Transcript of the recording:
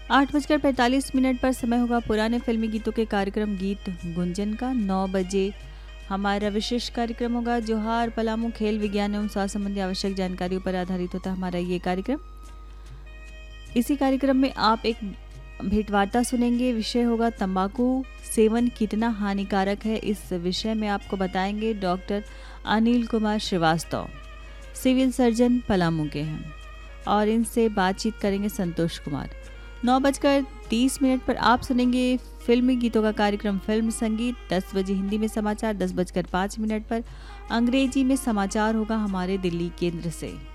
8:45 पर समय होगा पुराने फिल्मी गीतों के कार्यक्रम गीत गुंजन का। 9 बजे हमारा विशेष कार्यक्रम होगा जोहार पलामू, खेल विज्ञान एवं स्वास्थ्य संबंधी आवश्यक जानकारियों पर आधारित होता है हमारा ये कार्यक्रम। इसी कार्यक्रम में आप एक भेंटवार्ता सुनेंगे। विषय होगा तंबाकू सेवन कितना हानिकारक है। इस विषय में आपको बताएंगे doctor Anil Kumar Srivastava, civil surgeon Palamu के हैं, और इनसे बातचीत करेंगे संतोष कुमार। 9:30 पर आप सुनेंगे फिल्मी गीतों का कार्यक्रम फिल्म संगीत। 10 बजे हिंदी में समाचार। 10:05 पर अंग्रेजी में समाचार होगा हमारे दिल्ली केंद्र से।